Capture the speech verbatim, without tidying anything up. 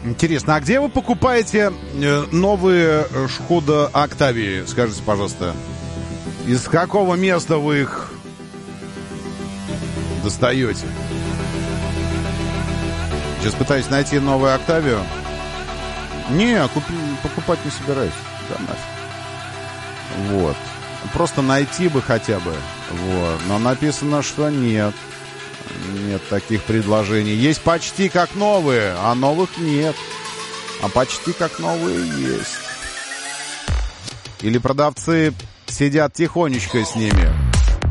Интересно, а где вы покупаете э, новые Шкода Октавии? Скажите, пожалуйста. Из какого места вы их достаете? Сейчас пытаюсь найти новую Октавию. Не, купи, покупать не собираюсь. Да, нафиг. Вот. Просто найти бы хотя бы. Вот. Но написано, что нет. Нет таких предложений. Есть почти как новые, а новых нет. А почти как новые есть. Или продавцы сидят тихонечко с ними.